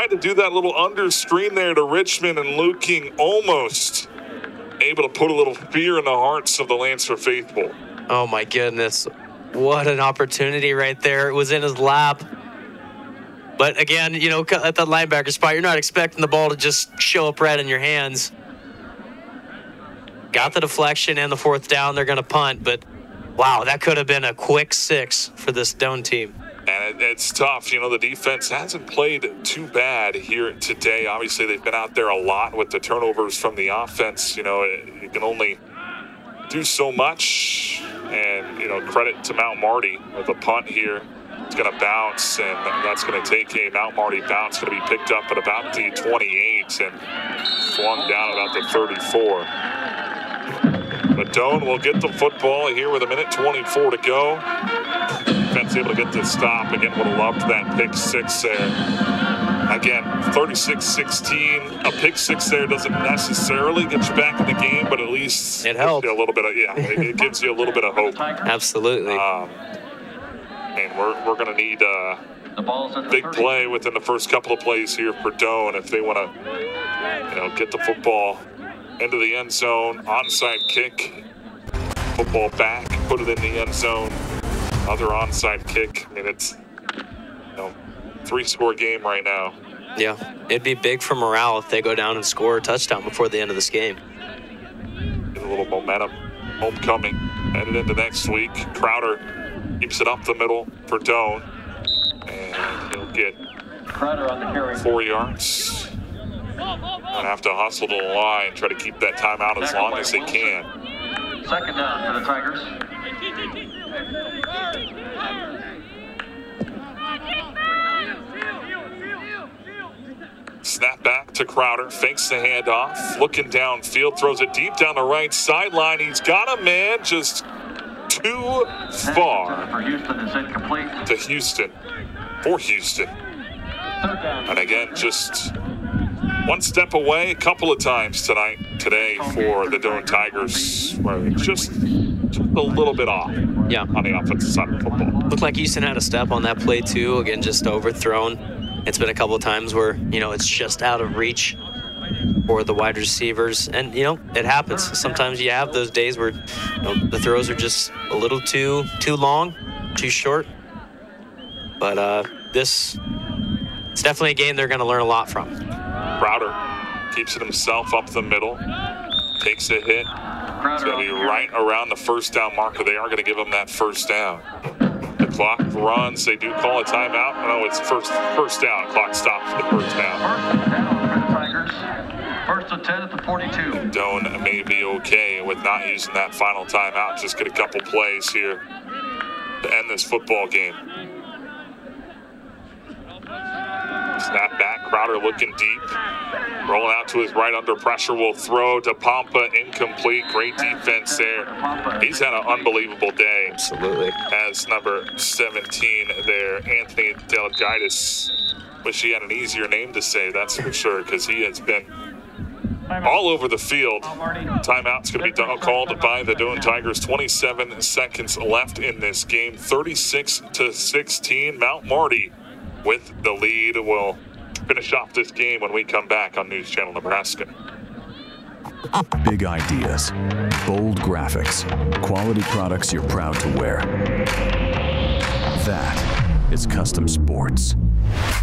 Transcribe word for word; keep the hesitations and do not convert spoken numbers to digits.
tried to do that little under screen there to Richmond, and Luke King almost able to put a little fear in the hearts of the Lancer faithful. Oh, my goodness. What an opportunity right there. It was in his lap. But again, you know, at that linebacker spot, you're not expecting the ball to just show up right in your hands. Got the deflection and the fourth down. They're going to punt, but wow, that could have been a quick six for this Doane team. And it, it's tough. You know, the defense hasn't played too bad here today. Obviously, they've been out there a lot with the turnovers from the offense. You know, it, you can only do so much. And, you know, credit to Mount Marty with a punt here. It's going to bounce, and that's going to take a Mount Marty bounce. Going to be picked up at about the twenty-eight and flung down about the thirty-four. But Doane will get the football here with a minute twenty-four to go. Defense able to get the stop. Again, would have loved that pick six there. Again, thirty-six sixteen. A pick six there doesn't necessarily get you back in the game, but at least it helps a little bit of, yeah, it, it gives you a little bit of hope. Absolutely. Um, and we're we're going to need uh, a big play within the first couple of plays here for Doane if they want to, you know, get the football into the end zone. Onside kick, football back, put it in the end zone. Other onside kick. I mean, it's, you know, three-score game right now. Yeah, it'd be big for morale if they go down and score a touchdown before the end of this game. Get a little momentum. Homecoming headed into next week. Crowder keeps it up the middle for Doane, and he'll get Crowder on the carry. four yards. Gonna have to hustle to the line, try to keep that timeout as long as they can. Second down for the Tigers. Snap back to Crowder, fakes the handoff, looking downfield, throws it deep down the right sideline. He's got a man just too far for Houston is incomplete. to Houston, for Houston. And again, just one step away a couple of times tonight, today for the Doane Tigers, where just, just a little bit off yeah. on the offensive side of football. Looked like Houston had a step on that play too. Again, just overthrown. It's been a couple of times where, you know, it's just out of reach for the wide receivers. And, you know, it happens. Sometimes you have those days where, you know, the throws are just a little too too long, too short. But uh, this, it's definitely a game they're going to learn a lot from. Crowder keeps it himself up the middle, takes a hit. It's going to be right around the first down marker. They are going to give him that first down. The clock runs. They do call a timeout. No, it's first first down. Clock stops for the first down. First down for the Tigers. First and ten at the forty-two. Doane may be okay with not using that final timeout. Just get a couple plays here to end this football game. Snap back. Crowder looking deep. Rolling out to his right under pressure. Will throw to Pompa. Incomplete. Great defense there. He's had an unbelievable day. Absolutely. As number seventeen there, Anthony Delgaitis. Wish he had an easier name to say, that's for sure, because he has been all over the field. Timeout's going to be done, called by the Doane Tigers. twenty-seven seconds left in this game. thirty-six to sixteen. Mount Marty with the lead. We'll finish off this game when we come back on News Channel Nebraska. Big ideas, bold graphics, quality products you're proud to wear. That is Custom Sports.